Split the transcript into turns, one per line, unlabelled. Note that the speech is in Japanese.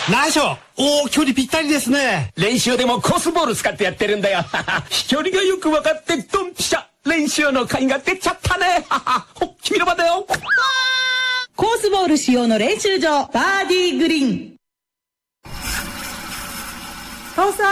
ナイスショット。距離ぴったりですね。
練習でもコースボール使ってやってるんだよ。飛距離がよく分かってドンピシャ。練習の甲斐が出ちゃったね。ほっ、君の場だよ。
コースボール使用の練習場、バーディーグリーン。